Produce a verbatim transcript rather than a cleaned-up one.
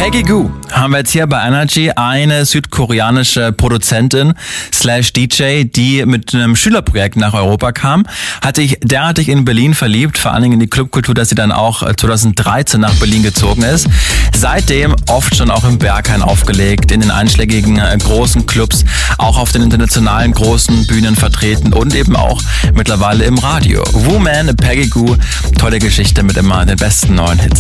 Peggy Gou haben wir jetzt hier bei Energy, eine südkoreanische Produzentin slash D J, die mit einem Schülerprojekt nach Europa kam, hat sich derartig in Berlin verliebt, vor allen Dingen in die Clubkultur, dass sie dann auch zweitausenddreizehn nach Berlin gezogen ist. Seitdem oft schon auch im Berghain aufgelegt, in den einschlägigen äh, großen Clubs, auch auf den internationalen großen Bühnen vertreten und eben auch mittlerweile im Radio. Woman, Peggy Gou, tolle Geschichte mit immer den besten neuen Hits.